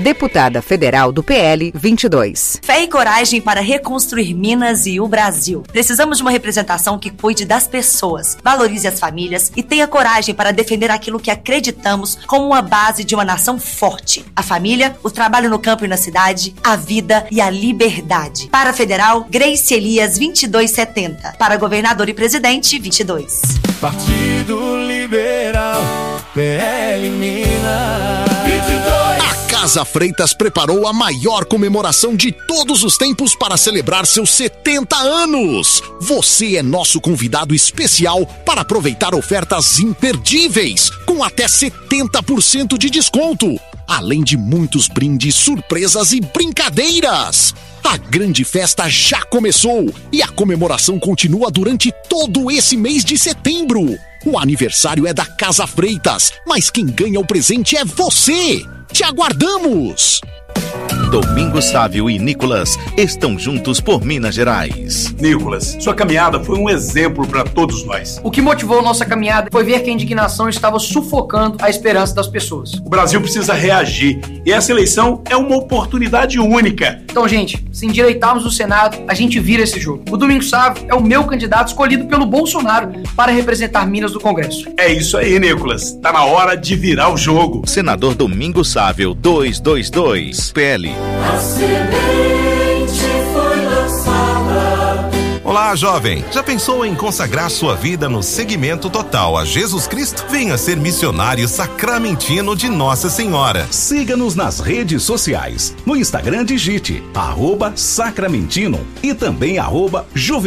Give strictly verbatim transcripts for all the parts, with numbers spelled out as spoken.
deputada federal do P L vinte e dois. Fé e coragem para reconstruir Minas e o Brasil. Precisamos de uma representação que cuide das pessoas, valorize as famílias e tenha coragem para defender aquilo que acreditamos como uma base de uma nação forte. A família, o trabalho no campo e na cidade, a vida e a liberdade. Para a federal, Grace Elias vinte e dois setenta. Para governador e presidente, vinte e dois. Partido Liberal, P L Minas vinte e dois. A Casa Freitas preparou a maior comemoração de todos os tempos para celebrar seus setenta anos. Você é nosso convidado especial para aproveitar ofertas imperdíveis, com até setenta por cento de desconto. Além de muitos brindes, surpresas e brincadeiras. A grande festa já começou e a comemoração continua durante todo esse mês de setembro. O aniversário é da Casa Freitas, mas quem ganha o presente é você. Te aguardamos! Domingos Sávio e Nicolas estão juntos por Minas Gerais. Nicolas, sua caminhada foi um exemplo para todos nós. O que motivou nossa caminhada foi ver que a indignação estava sufocando a esperança das pessoas. O Brasil precisa reagir e essa eleição é uma oportunidade única. Então, gente, se endireitarmos o Senado, a gente vira esse jogo. O Domingos Sávio é o meu candidato escolhido pelo Bolsonaro para representar Minas no Congresso. É isso aí, Nicolas. Tá na hora de virar o jogo. Senador Domingos Sávio, duzentos e vinte e dois, P L. A semente foi lançada. Olá, jovem! Já pensou em consagrar sua vida no seguimento total a Jesus Cristo? Venha ser missionário sacramentino de Nossa Senhora. Siga-nos nas redes sociais. No Instagram, digite arroba sacramentino e também arroba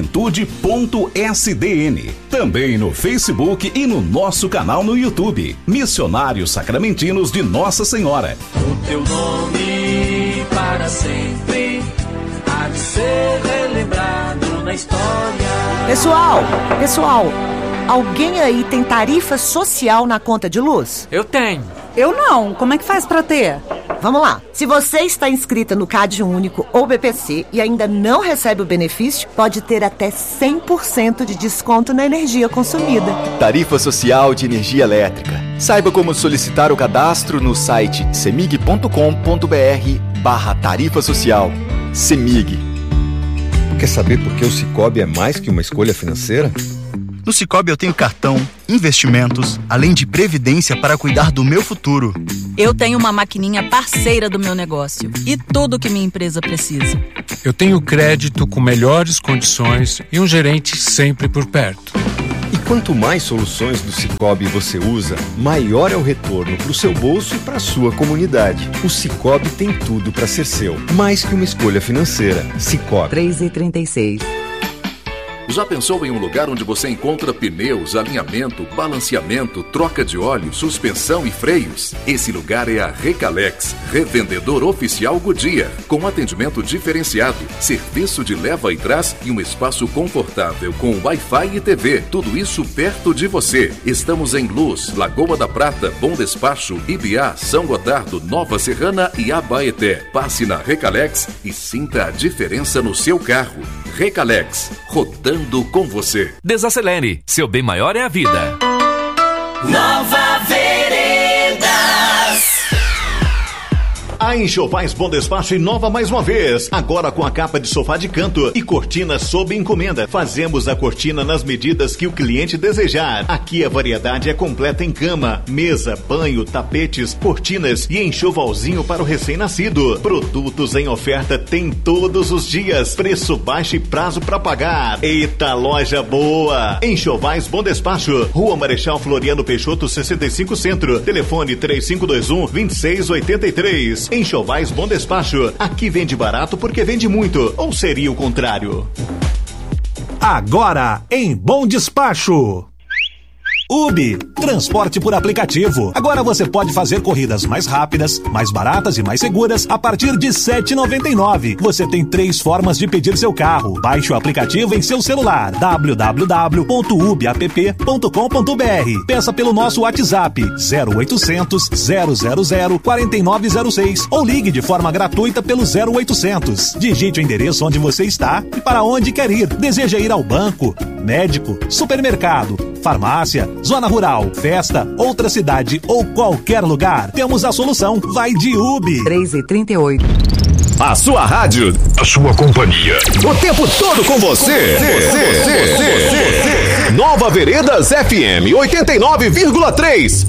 juventude.sdn. Também no Facebook e no nosso canal no YouTube. Missionários Sacramentinos de Nossa Senhora. O teu nome para sempre há de ser relembrado na história. Pessoal, pessoal, alguém aí tem tarifa social na conta de luz? Eu tenho. Eu não. Como é que faz pra ter? Vamos lá. Se você está inscrita no Cade Único ou B P C e ainda não recebe o benefício, pode ter até cem por cento de desconto na energia consumida. Tarifa Social de Energia Elétrica. Saiba como solicitar o cadastro no site semig.com.br barra tarifa social. Semig. Quer saber por que o Sicoob é mais que uma escolha financeira? No Sicoob eu tenho cartão, investimentos, além de previdência para cuidar do meu futuro. Eu tenho uma maquininha parceira do meu negócio e tudo que minha empresa precisa. Eu tenho crédito com melhores condições e um gerente sempre por perto. E quanto mais soluções do Sicoob você usa, maior é o retorno para o seu bolso e para a sua comunidade. O Sicoob tem tudo para ser seu, mais que uma escolha financeira. Sicoob. três e trinta e seis. Já pensou em um lugar onde você encontra pneus, alinhamento, balanceamento, troca de óleo, suspensão e freios? Esse lugar é a Recalex, revendedor oficial Goodyear, com atendimento diferenciado, serviço de leva e trás e um espaço confortável com Wi-Fi e T V. Tudo isso perto de você. Estamos em Luz, Lagoa da Prata, Bom Despacho, Ibiá, São Gotardo, Nova Serrana e Abaeté. Passe na Recalex e sinta a diferença no seu carro. Recalex, rodando com você. Desacelere, seu bem maior é a vida. Nova Veredas. A Enxovais Bom Despacho inova mais uma vez, agora com a capa de sofá de canto e cortina sob encomenda. Fazemos a cortina nas medidas que o cliente desejar. Aqui a variedade é completa em cama, mesa, banho, tapetes, cortinas e enxovalzinho para o recém-nascido. Produtos em oferta tem todos os dias, preço baixo e prazo para pagar. Eita, loja boa! Enxovais Bom Despacho, Rua Marechal Floriano Peixoto sessenta e cinco Centro, telefone três cinco dois um, dois seis oito três. Enxovais Bom Despacho, aqui vende barato porque vende muito, ou seria o contrário? Agora em Bom Despacho. Ubi, transporte por aplicativo. Agora você pode fazer corridas mais rápidas, mais baratas e mais seguras a partir de sete reais e noventa e nove centavos. Você tem três formas de pedir seu carro. Baixe o aplicativo em seu celular w w w ponto ubiapp ponto com ponto b r. Peça pelo nosso WhatsApp zero oitocentos, zero zero zero, quatro nove zero seis ou ligue de forma gratuita pelo zero oitocentos. Digite o endereço onde você está e para onde quer ir. Deseja ir ao banco, médico, supermercado, farmácia, zona rural, festa, outra cidade ou qualquer lugar, temos a solução. Vai de Ubi. três e trinta e oito. A sua rádio, a sua companhia, o tempo todo com você. Nova Veredas F M oitenta e nove vírgula três.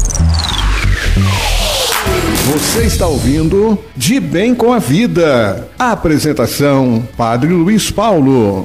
Você está ouvindo De Bem com a Vida. A apresentação, Padre Luiz Paulo.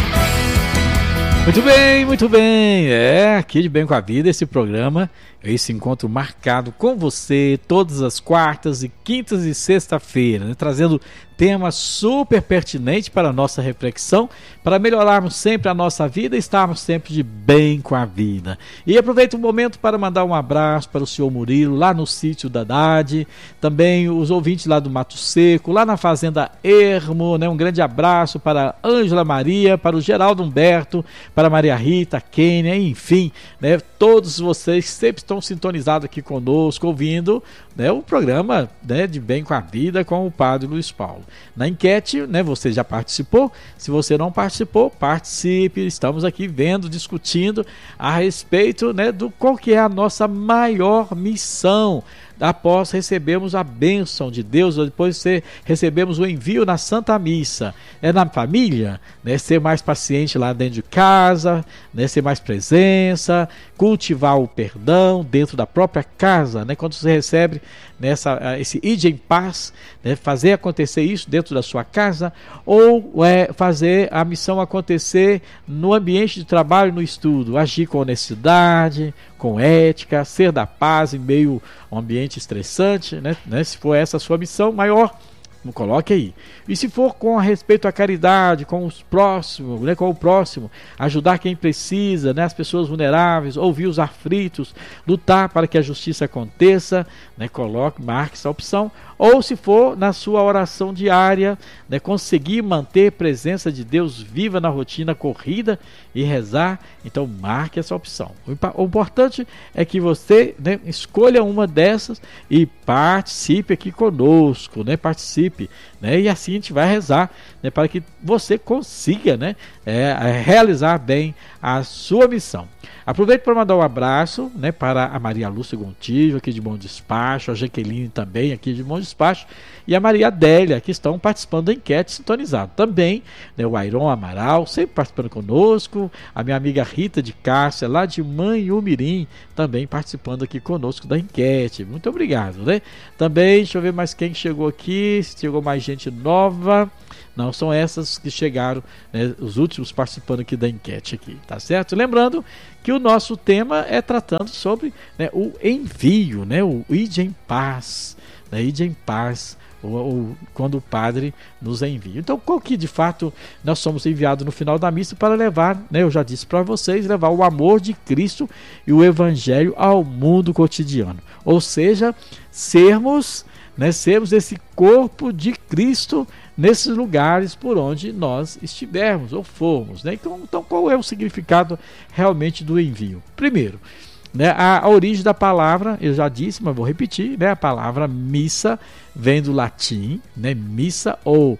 Muito bem, muito bem. É, aqui De Bem com a Vida, esse programa, esse encontro marcado com você todas as quartas e quintas e sexta-feira, né, trazendo temas super pertinentes para a nossa reflexão, para melhorarmos sempre a nossa vida e estarmos sempre de bem com a vida. E aproveito o momento para mandar um abraço para o senhor Murilo, lá no sítio da Dade, também os ouvintes lá do Mato Seco, lá na Fazenda Ermo, né, um grande abraço para Ângela Maria, para o Geraldo Humberto, para a Maria Rita, a Kênia, enfim, né, todos vocês sempre estão sintonizados aqui conosco, ouvindo, né, o programa, né, De Bem com a Vida com o Padre Luiz Paulo. Na enquete, né, você já participou? Se você não participou, participe. Estamos aqui vendo, discutindo a respeito, né, do qual que é a nossa maior missão após recebermos a bênção de Deus, ou depois de recebemos o envio na Santa Missa. É na família, né, ser mais paciente lá dentro de casa, né, ser mais presença, cultivar o perdão dentro da própria casa, né, quando você recebe nessa, esse ide em paz, né, fazer acontecer isso dentro da sua casa, ou é, fazer a missão acontecer no ambiente de trabalho, no estudo, agir com honestidade, com ética, ser da paz em meio a um ambiente estressante, né, né, se for essa a sua missão maior, coloque aí. E se for com respeito à caridade, com os próximos, né, com o próximo, ajudar quem precisa, né, as pessoas vulneráveis, ouvir os aflitos, lutar para que a justiça aconteça, né, coloque, marque essa opção. Ou se for na sua oração diária, né, conseguir manter a presença de Deus viva na rotina corrida e rezar, então marque essa opção. O importante é que você, né, escolha uma dessas e participe aqui conosco, né, participe, né, e assim a gente vai rezar, né, para que você consiga, né, é, realizar bem a sua missão. Aproveito para mandar um abraço, né, para a Maria Lúcia Gontijo, aqui de Bom Despacho, a Jaqueline também, aqui de Bom Despacho, e a Maria Adélia, que estão participando da enquete sintonizado. Também, né, o Airon Amaral, sempre participando conosco, a minha amiga Rita de Cássia, lá de Manhumirim, também participando aqui conosco da enquete. Muito obrigado, né? Também, deixa eu ver mais quem chegou aqui, se chegou mais gente nova. Não, são essas que chegaram, né, os últimos participando aqui da enquete aqui, tá certo? Lembrando que o nosso tema é tratando sobre, né, o envio, né, o ide em paz, né, ide em paz, ou, ou quando o Padre nos envia. Então, qual que de fato nós somos enviados no final da missa para levar, né, eu já disse para vocês, levar o amor de Cristo e o Evangelho ao mundo cotidiano. Ou seja, sermos, né, sermos esse corpo de Cristo nesses lugares por onde nós estivermos ou formos, né? Então, então, qual é o significado realmente do envio? Primeiro, né, a, a origem da palavra, eu já disse, mas vou repetir, né, a palavra missa vem do latim, né, missa ou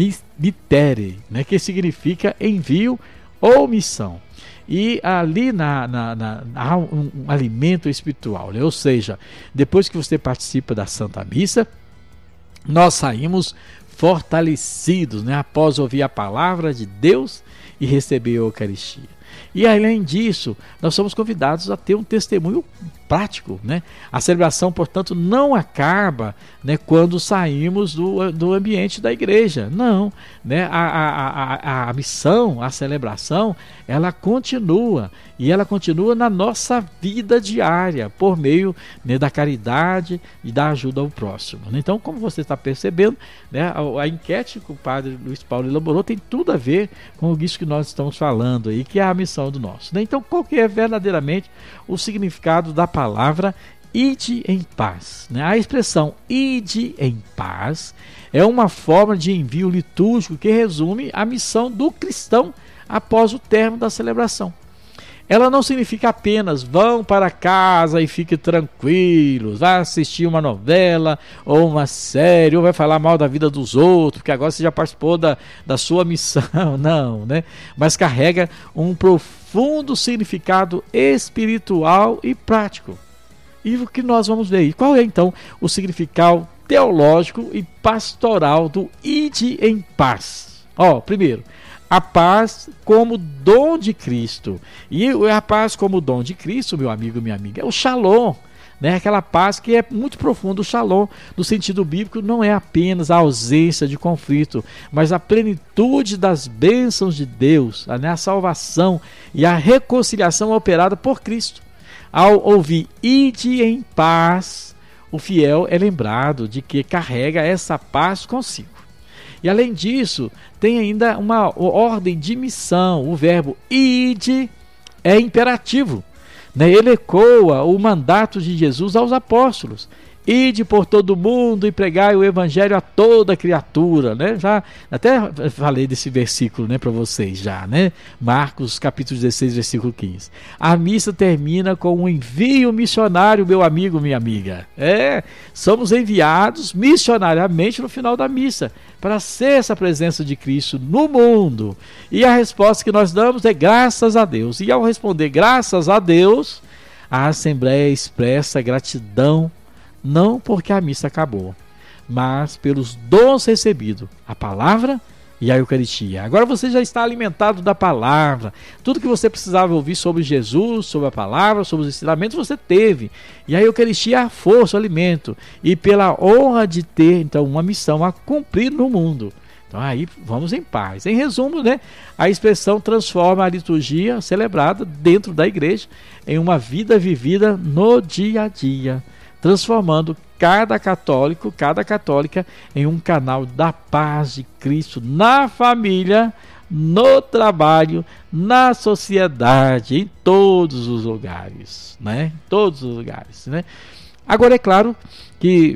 mittere, né, que significa envio ou missão. E ali na, na, na, há um, um alimento espiritual, né? Ou seja, depois que você participa da Santa Missa, nós saímos fortalecidos, né, após ouvir a palavra de Deus e receber a Eucaristia. E além disso, nós somos convidados a ter um testemunho prático, né? A celebração, portanto, não acaba, né, quando saímos do, do ambiente da igreja. Não, né? a, a, a, a missão, a celebração, ela continua. E ela continua na nossa vida diária, por meio, né, da caridade e da ajuda ao próximo. Então, como você está percebendo, né, a, a enquete que o Padre Luiz Paulo elaborou tem tudo a ver com isso que nós estamos falando aí, que é a missão do nosso. Né? Então, qual que é verdadeiramente o significado da palavra ide em paz? Né? A expressão ide em paz é uma forma de envio litúrgico que resume a missão do cristão após o término da celebração. ela não significa apenas vão para casa e fiquem tranquilos, vai assistir uma novela ou uma série, ou vai falar mal da vida dos outros, porque agora você já participou da, da sua missão, não, né? Mas carrega um profundo significado espiritual e prático. E o que nós vamos ver aí? Qual é então o significado teológico e pastoral do ide em paz? Ó, primeiro, a paz como dom de Cristo. E a paz como dom de Cristo, meu amigo e minha amiga, é o shalom, né? Aquela paz que é muito profunda. O shalom, no sentido bíblico, não é apenas a ausência de conflito, mas a plenitude das bênçãos de Deus, né? A salvação e a reconciliação operada por Cristo. Ao ouvir ide em paz, o fiel é lembrado de que carrega essa paz consigo. E além disso, tem ainda uma ordem de missão. O verbo ide é imperativo, né? Ele ecoa o mandato de Jesus aos apóstolos. Ide por todo mundo e pregai o evangelho a toda criatura, né? Já até falei desse versículo, né, para vocês já, né? Marcos capítulo dezesseis, versículo quinze. A missa termina com um envio missionário, meu amigo, minha amiga. É, somos enviados missionariamente no final da missa para ser essa presença de Cristo no mundo. E a resposta que nós damos é graças a Deus. E ao responder graças a Deus, a Assembleia expressa gratidão, não porque a missa acabou, mas pelos dons recebidos, a palavra e a Eucaristia. Agora você já está alimentado da palavra. Tudo que você precisava ouvir sobre Jesus, sobre a palavra, sobre os ensinamentos, você teve. E a Eucaristia é a força, o alimento. E pela honra de ter, então, uma missão a cumprir no mundo. Então aí vamos em paz. Em resumo, né, a expressão transforma a liturgia celebrada dentro da igreja em uma vida vivida no dia a dia, transformando cada católico, cada católica em um canal da paz de Cristo na família, no trabalho, na sociedade, em todos os lugares, né? Em todos os lugares, né? Agora é claro que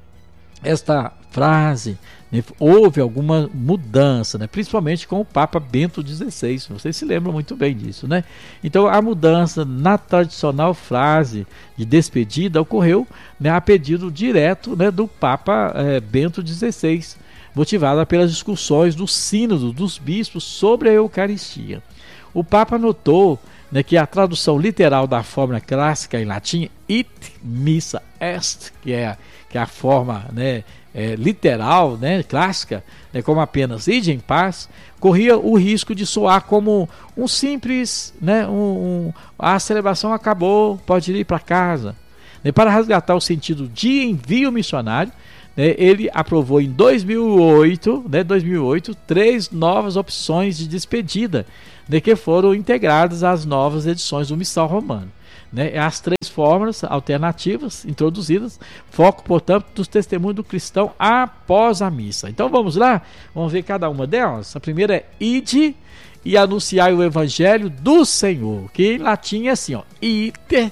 esta frase, né, houve alguma mudança, né, principalmente com o Papa Bento dezesseis, vocês se lembram muito bem disso, né? Então a mudança na tradicional frase de despedida ocorreu, né, a pedido direto, né, do Papa é, Bento dezesseis, motivada pelas discussões do sínodo dos bispos sobre a Eucaristia. O Papa notou, né, que a tradução literal da fórmula clássica em latim, it missa est, que é, que é a forma, né, é, literal, né, clássica, né, como apenas ide em paz, corria o risco de soar como um simples, né, um, um, a celebração acabou, pode ir para casa. Né, para resgatar o sentido de envio missionário, né, ele aprovou em dois mil e oito, né, dois mil e oito, três novas opções de despedida, né, que foram integradas às novas edições do Missal Romano. Né, as três fórmulas alternativas introduzidas, foco, portanto, dos testemunhos do cristão após a missa. Então vamos lá, vamos ver cada uma delas. A primeira é ide e anunciai o evangelho do Senhor, que em latim é assim, ó, ite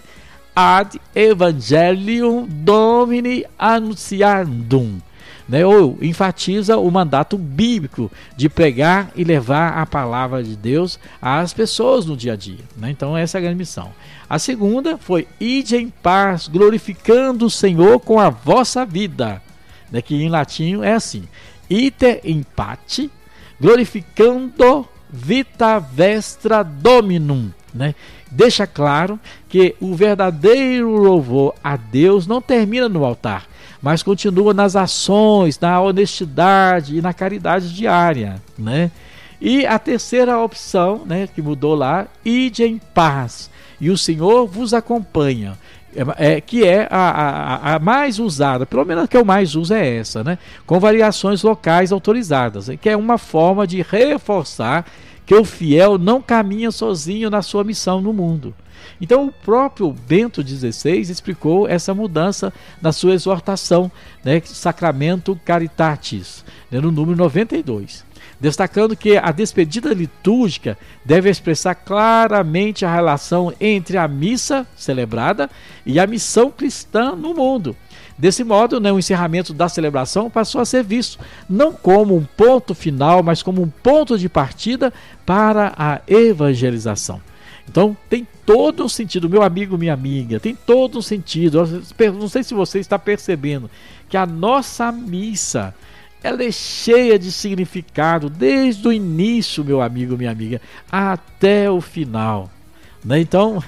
ad evangelium domini annunciandum, né, ou enfatiza o mandato bíblico de pregar e levar a palavra de Deus às pessoas no dia a dia, né? Então essa é a grande missão. A segunda foi ide em paz, glorificando o Senhor com a vossa vida, né, que em latim é assim, ite in pace, glorificando vita vestra dominum, né? Deixa claro que o verdadeiro louvor a Deus não termina no altar, mas continua nas ações, na honestidade e na caridade diária, né? E a terceira opção, né, que mudou lá, ide em paz, e o Senhor vos acompanha, é, que é a, a, a mais usada, pelo menos a que eu mais uso é essa, né? Com variações locais autorizadas, que é uma forma de reforçar que o fiel não caminha sozinho na sua missão no mundo. Então o próprio Bento dezesseis explicou essa mudança na sua exortação, né, Sacramento Caritatis, né, no número noventa e dois, destacando que a despedida litúrgica deve expressar claramente a relação entre a missa celebrada e a missão cristã no mundo. Desse modo, né, o encerramento da celebração passou a ser visto não como um ponto final, mas como um ponto de partida para a evangelização. Então tem todo um sentido, meu amigo, minha amiga, tem todo um sentido. Eu não sei se você está percebendo que a nossa missa, ela é cheia de significado desde o início, meu amigo, minha amiga, até o final. Né? Então,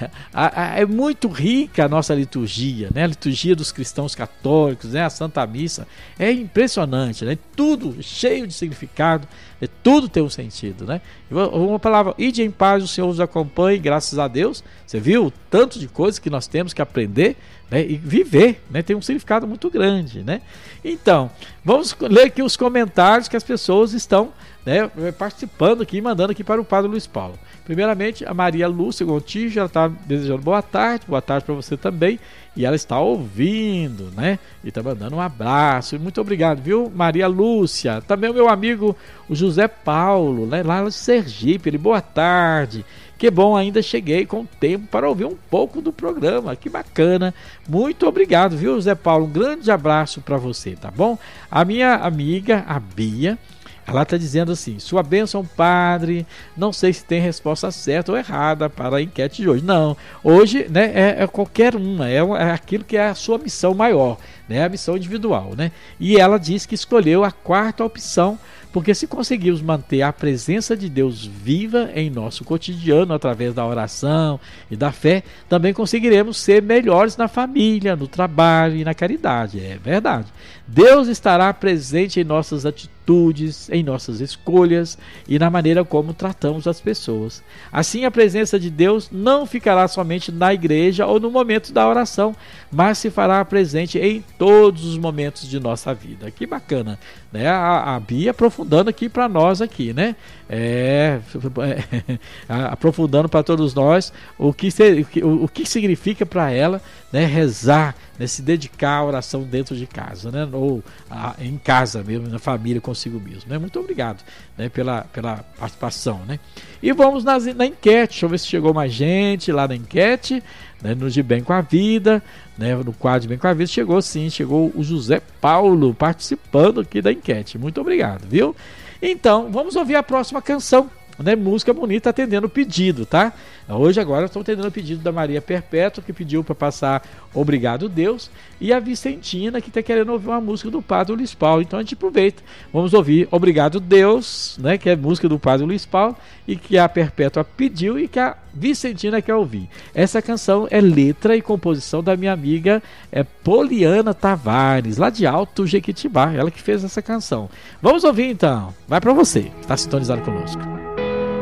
é muito rica a nossa liturgia, né? A liturgia dos cristãos católicos, né? A Santa Missa, é impressionante, né? Tudo cheio de significado, né? Tudo tem um sentido, né? Uma palavra, ide em paz, o Senhor os acompanhe, graças a Deus. Você viu o tanto de coisas que nós temos que aprender, né? E viver, né? Tem um significado muito grande, né? Então, vamos ler aqui os comentários que as pessoas estão, né, participando aqui, mandando aqui para o Padre Luiz Paulo. Primeiramente, a Maria Lúcia Gontijo, ela está desejando boa tarde, boa tarde para você também, e ela está ouvindo, né, e está mandando um abraço, muito obrigado, viu, Maria Lúcia. Também o meu amigo, o José Paulo, né, lá de Sergipe, ele, boa tarde, que bom, ainda cheguei com tempo para ouvir um pouco do programa, que bacana, muito obrigado, viu, José Paulo, um grande abraço para você, tá bom? A minha amiga, a Bia, ela está dizendo assim, sua bênção, padre, não sei se tem resposta certa ou errada para a enquete de hoje. Não, hoje, né, é, é qualquer uma, é, é aquilo que é a sua missão maior, né, a missão individual, né? E ela diz que escolheu a quarta opção, porque se conseguirmos manter a presença de Deus viva em nosso cotidiano, através da oração e da fé, também conseguiremos ser melhores na família, no trabalho e na caridade. É verdade. Deus estará presente em nossas atitudes, em nossas escolhas e na maneira como tratamos as pessoas. Assim, a presença de Deus não ficará somente na igreja ou no momento da oração, mas se fará presente em todos os momentos de nossa vida. Que bacana, né? A, a Bia aprofundando aqui para nós aqui, né? É, é, aprofundando para todos nós o que, se, o, o que significa para ela, né, rezar, né, se dedicar à oração dentro de casa, né, ou a, em casa mesmo, na família, consigo mesmo, né? Muito obrigado, né, pela, pela participação, né? E vamos nas, na enquete, deixa eu ver se chegou mais gente lá na enquete, né, no De Bem com a Vida, né, no quadro De Bem com a Vida, chegou sim, chegou o José Paulo participando aqui da enquete, muito obrigado, viu? Então, vamos ouvir a próxima canção, né? Música bonita atendendo o pedido, tá? Hoje agora estou atendendo o pedido da Maria Perpétua, que pediu para passar Obrigado Deus, e a Vicentina, que está querendo ouvir uma música do Padre Luiz Paulo. Então a gente aproveita, vamos ouvir Obrigado Deus, né? Que é música do Padre Luiz Paulo, e que a Perpétua pediu e que a Vicentina quer ouvir. Essa canção é letra e composição da minha amiga é, Poliana Tavares, lá de Alto Jequitibá, ela que fez essa canção. Vamos ouvir então, vai para você, está sintonizado conosco.